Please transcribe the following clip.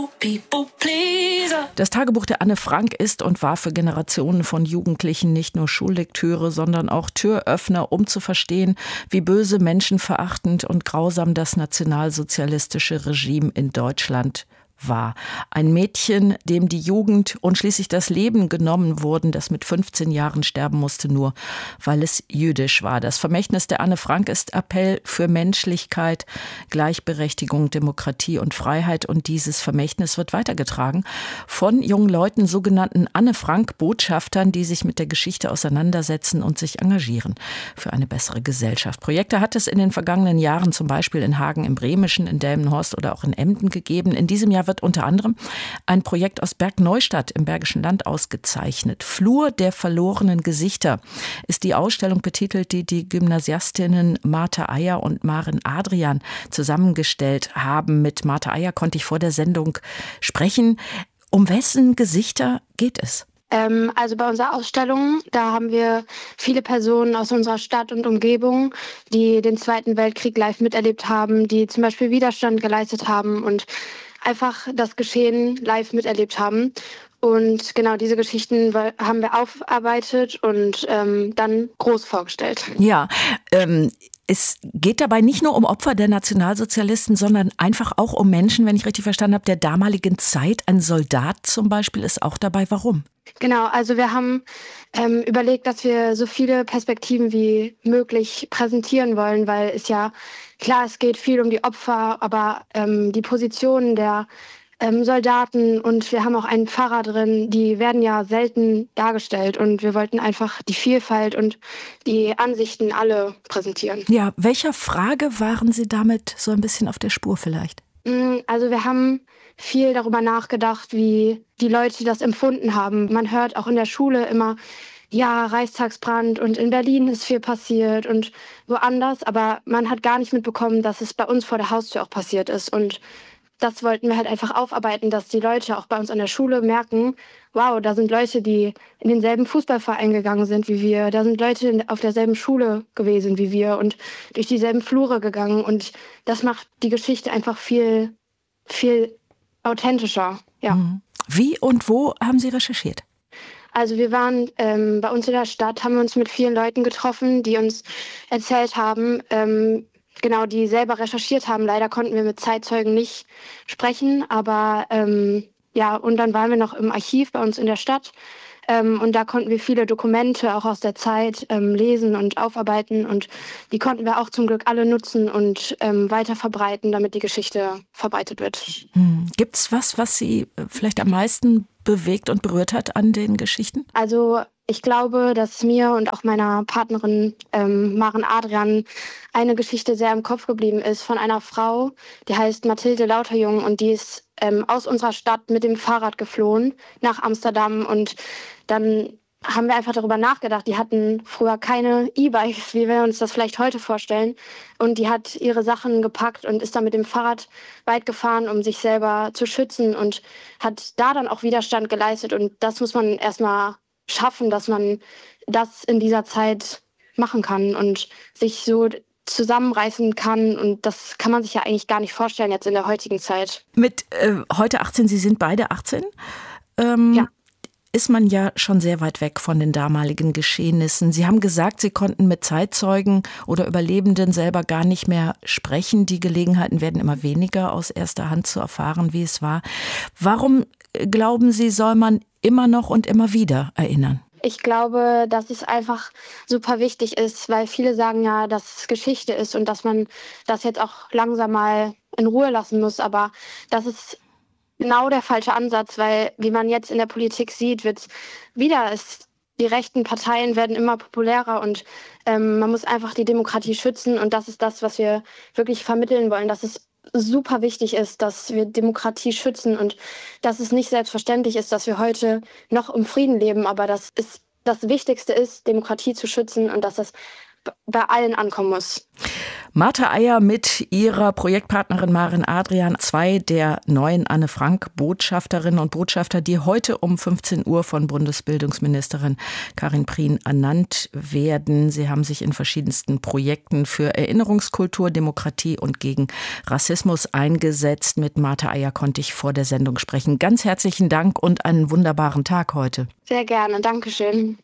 Das Tagebuch der Anne Frank ist und war für Generationen von Jugendlichen nicht nur Schullektüre, sondern auch Türöffner, um zu verstehen, wie böse, menschenverachtend und grausam das nationalsozialistische Regime in Deutschland war. Ein Mädchen, dem die Jugend und schließlich das Leben genommen wurden, das mit 15 Jahren sterben musste, nur weil es jüdisch war. Das Vermächtnis der Anne Frank ist Appell für Menschlichkeit, Gleichberechtigung, Demokratie und Freiheit. Und dieses Vermächtnis wird weitergetragen von jungen Leuten, sogenannten Anne Frank-Botschaftern, die sich mit der Geschichte auseinandersetzen und sich engagieren für eine bessere Gesellschaft. Projekte hat es in den vergangenen Jahren zum Beispiel in Hagen im Bremischen, in Delmenhorst oder auch in Emden gegeben. In diesem Jahr wird unter anderem ein Projekt aus Bergneustadt im Bergischen Land ausgezeichnet. Flur der verlorenen Gesichter ist die Ausstellung betitelt, die die Gymnasiastinnen Martha Eier und Maren Adrian zusammengestellt haben. Mit Martha Eier konnte ich vor der Sendung sprechen. Um wessen Gesichter geht es? Also bei unserer Ausstellung, da haben wir viele Personen aus unserer Stadt und Umgebung, die den Zweiten Weltkrieg live miterlebt haben, die zum Beispiel Widerstand geleistet haben und einfach das Geschehen live miterlebt haben. Und genau diese Geschichten haben wir aufarbeitet und dann groß vorgestellt. Ja, es geht dabei nicht nur um Opfer der Nationalsozialisten, sondern einfach auch um Menschen, wenn ich richtig verstanden habe, der damaligen Zeit. Ein Soldat zum Beispiel ist auch dabei. Warum? Genau, also wir haben überlegt, dass wir so viele Perspektiven wie möglich präsentieren wollen, weil es ja, klar, es geht viel um die Opfer, aber die Positionen der Soldaten und wir haben auch einen Pfarrer drin, die werden ja selten dargestellt und wir wollten einfach die Vielfalt und die Ansichten alle präsentieren. Ja, welcher Frage waren Sie damit so ein bisschen auf der Spur vielleicht? Also wir haben viel darüber nachgedacht, wie die Leute das empfunden haben. Man hört auch in der Schule immer, ja, Reichstagsbrand und in Berlin ist viel passiert und woanders, aber man hat gar nicht mitbekommen, dass es bei uns vor der Haustür auch passiert ist. Und das wollten wir halt einfach aufarbeiten, dass die Leute auch bei uns an der Schule merken, wow, da sind Leute, die in denselben Fußballverein gegangen sind wie wir, da sind Leute auf derselben Schule gewesen wie wir und durch dieselben Flure gegangen und das macht die Geschichte einfach viel, viel authentischer. Ja. Wie und wo haben Sie recherchiert? Also wir waren bei uns in der Stadt, haben wir uns mit vielen Leuten getroffen, die uns erzählt haben, genau, die selber recherchiert haben. Leider konnten wir mit Zeitzeugen nicht sprechen, aber ja, und dann waren wir noch im Archiv bei uns in der Stadt und da konnten wir viele Dokumente auch aus der Zeit lesen und aufarbeiten und die konnten wir auch zum Glück alle nutzen und weiter verbreiten, damit die Geschichte verbreitet wird. Gibt's was Sie vielleicht am meisten bewegt und berührt hat an den Geschichten? Also ich glaube, dass mir und auch meiner Partnerin Maren Adrian eine Geschichte sehr im Kopf geblieben ist von einer Frau, die heißt Mathilde Lauterjung und die ist aus unserer Stadt mit dem Fahrrad geflohen nach Amsterdam und dann haben wir einfach darüber nachgedacht. Die hatten früher keine E-Bikes, wie wir uns das vielleicht heute vorstellen. Und die hat ihre Sachen gepackt und ist dann mit dem Fahrrad weit gefahren, um sich selber zu schützen und hat da dann auch Widerstand geleistet. Und das muss man erstmal schaffen, dass man das in dieser Zeit machen kann und sich so zusammenreißen kann. Und das kann man sich ja eigentlich gar nicht vorstellen jetzt in der heutigen Zeit. Mit heute 18, Sie sind beide 18? Ja. Ist man ja schon sehr weit weg von den damaligen Geschehnissen. Sie haben gesagt, Sie konnten mit Zeitzeugen oder Überlebenden selber gar nicht mehr sprechen. Die Gelegenheiten werden immer weniger, aus erster Hand zu erfahren, wie es war. Warum, glauben Sie, soll man immer noch und immer wieder erinnern? Ich glaube, dass es einfach super wichtig ist, weil viele sagen ja, dass es Geschichte ist und dass man das jetzt auch langsam mal in Ruhe lassen muss. Aber das ist genau der falsche Ansatz, weil wie man jetzt in der Politik sieht, die rechten Parteien werden immer populärer und man muss einfach die Demokratie schützen und das ist das, was wir wirklich vermitteln wollen, dass es super wichtig ist, dass wir Demokratie schützen und dass es nicht selbstverständlich ist, dass wir heute noch im Frieden leben, aber das Wichtigste ist, Demokratie zu schützen und dass das bei allen ankommen muss. Martha Eier mit ihrer Projektpartnerin Maren Adrian, 2 der neuen Anne-Frank-Botschafterinnen und Botschafter, die heute um 15 Uhr von Bundesbildungsministerin Karin Prien ernannt werden. Sie haben sich in verschiedensten Projekten für Erinnerungskultur, Demokratie und gegen Rassismus eingesetzt. Mit Martha Eier konnte ich vor der Sendung sprechen. Ganz herzlichen Dank und einen wunderbaren Tag heute. Sehr gerne, Dankeschön.